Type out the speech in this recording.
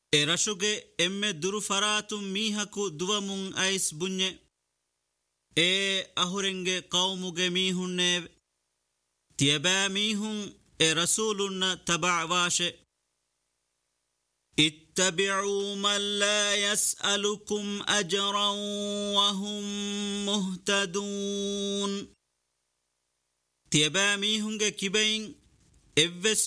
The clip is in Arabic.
رشوغي ام درو فراتم ميهكو دوامون ايس بنيه اهورنگه قوموغه ميهن تيبا ميهن رسولنا تبع واشه اتبعوا من لا يسألكم أجرا وهم مهتدون تيبا ميهن كبين إفس